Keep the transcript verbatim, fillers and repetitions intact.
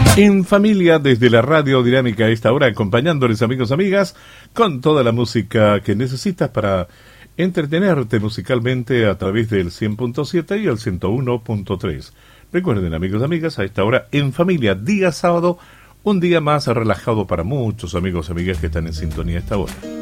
En familia, desde la Radio Dinámica a esta hora, acompañándoles, amigos, amigas, con toda la música que necesitas para entretenerte musicalmente a través del cien punto siete y el ciento uno punto tres. Recuerden, amigos, amigas, a esta hora, en familia, día sábado, un día más relajado para muchos amigos, amigas que están en sintonía a esta hora.